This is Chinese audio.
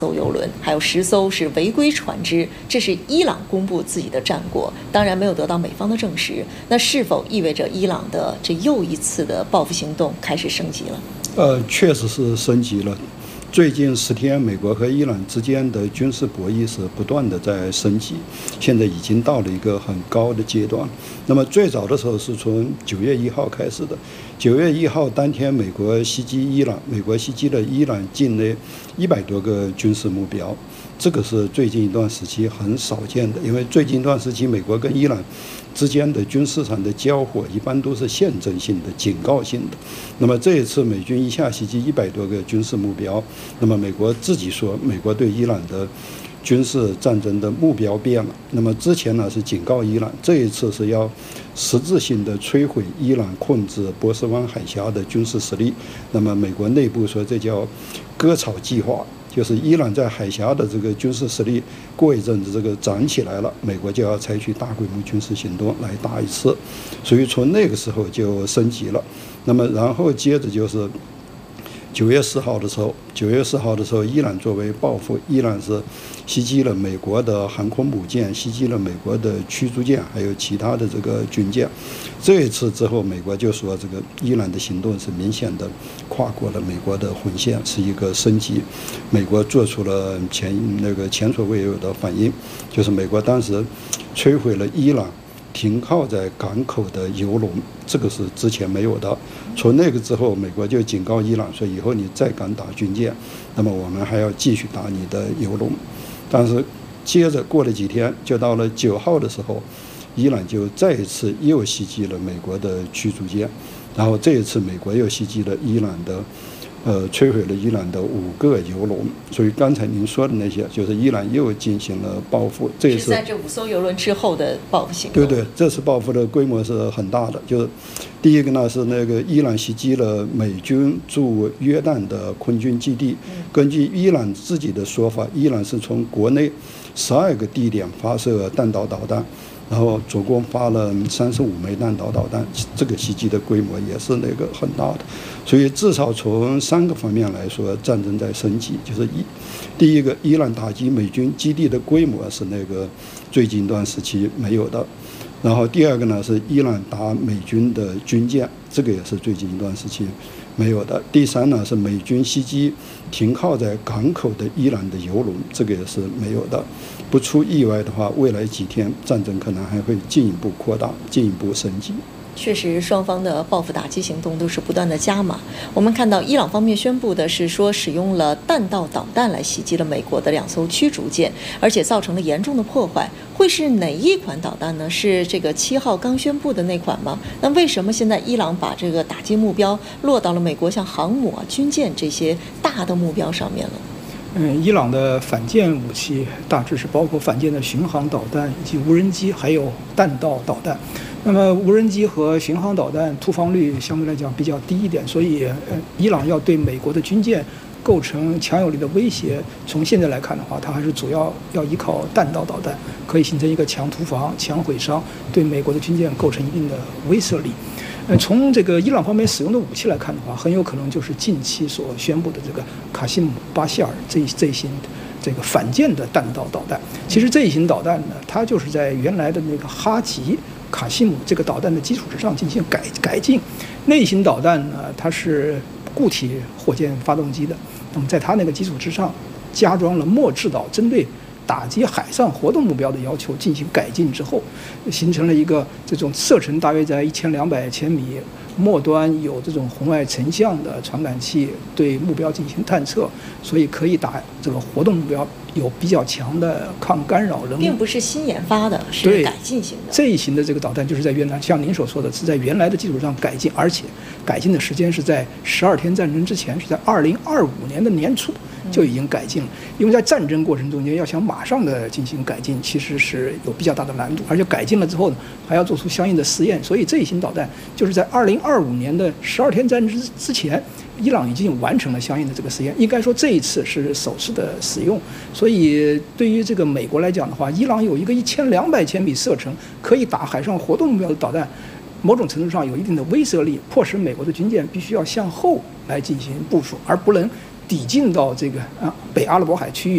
艘油轮，还有10艘是违规船只，这是伊朗公布自己的战果，当然没有得到美方的证实。那是否意味着伊朗的这又一次的报复行动开始升级了？ 确实是升级了。最近10天，美国和伊朗之间的军事博弈是不断的在升级，现在已经到了一个很高的阶段。那么最早的时候是从9月1号开始的，9月1号当天，美国袭击伊朗，美国袭击了伊朗境内100多个军事目标。这个是最近一段时期很少见的，因为最近一段时期，美国跟伊朗之间的军事上的交火一般都是象征性的、警告性的。那么这一次美军一下袭击100多个军事目标，那么美国自己说，美国对伊朗的军事战争的目标变了。那么之前呢是警告伊朗，这一次是要实质性的摧毁伊朗控制波斯湾海峡的军事实力。那么美国内部说这叫割草计划。就是伊朗在海峡的这个军事实力，过一阵子这个涨起来了，美国就要采取大规模军事行动来打一次，所以从那个时候就升级了。那么然后接着就是9月4号的时候，伊朗作为报复，伊朗是袭击了美国的航空母舰，袭击了美国的驱逐舰，还有其他的这个军舰。这一次之后，美国就说这个伊朗的行动是明显的跨过了美国的红线，是一个升级。美国做出了前所未有的反应，就是美国当时摧毁了伊朗停靠在港口的油轮，这个是之前没有的。从那个之后，美国就警告伊朗说，以后你再敢打军舰，那么我们还要继续打你的油轮。但是接着过了几天，就到了9号的时候，伊朗就再一次又袭击了美国的驱逐舰，然后这一次美国又袭击了伊朗的摧毁了伊朗的5个油轮。所以刚才您说的那些，就是伊朗又进行了报复。这一次是在这5艘油轮之后的报复行动。 对，这次报复的规模是很大的。就是第一个呢是伊朗袭击了美军驻约旦的空军基地。根据伊朗自己的说法，伊朗是从国内12个地点发射弹道导弹，然后总共发了35枚弹道导弹，这个袭击的规模也是很大的。所以至少从3个方面来说，战争在升级。就是第一个，伊朗打击美军基地的规模是最近一段时期没有的。然后第二个呢是伊朗打美军的军舰，这个也是最近一段时期没有的。第三呢是美军袭击停靠在港口的伊朗的油轮，这个也是没有的。不出意外的话，未来几天战争可能还会进一步扩大，进一步升级。 确实，双方的报复打击行动都是不断的加码。我们看到伊朗方面宣布的是说，使用了弹道导弹来袭击了美国的2艘驱逐舰，而且造成了严重的破坏。会是哪一款导弹呢？是这个7号刚宣布的那款吗？那为什么现在伊朗把这个打击目标落到了美国像航母军舰这些大的目标上面了？ 伊朗的反舰武器大致是包括反舰的巡航导弹以及无人机，还有弹道导弹。那么无人机和巡航导弹突防率相对来讲比较低一点，所以伊朗要对美国的军舰构成强有力的威胁，从现在来看的话，它还是主要要依靠弹道导弹，可以形成一个强突防、强毁伤，对美国的军舰构成一定的威慑力。从这个伊朗方面使用的武器来看的话，很有可能就是近期所宣布的这个卡西姆巴希尔这一型这个反舰的弹道导弹。其实这一型导弹呢，它就是在原来的哈吉卡西姆这个导弹的基础之上进行改进。那一型导弹呢，它是固体火箭发动机的，那么在它那个基础之上加装了末制导，针对打击海上活动目标的要求进行改进之后，形成了一个这种射程大约在1200千米，末端有这种红外成像的传感器对目标进行探测，所以可以打这个活动目标，有比较强的抗干扰能力， 并不是新研发的，是改进型的。 这一型的这个导弹就是在原来，像您所说的，是在原来的基础上改进，而且改进的时间是在12天战争之前，是在2025年的年初就已经改进了。因为在战争过程中间，要想马上的进行改进，其实是有比较大的难度，而且改进了之后呢，还要做出相应的试验。所以这一型导弹就是在2025年的12天战争之前，伊朗已经完成了相应的这个实验。应该说这一次是首次的使用。所以对于这个美国来讲的话，伊朗有一个1200千米射程可以打海上活动目标的导弹，某种程度上有一定的威慑力，迫使美国的军舰必须要向后来进行部署，而不能抵近到这个北阿拉伯海区域。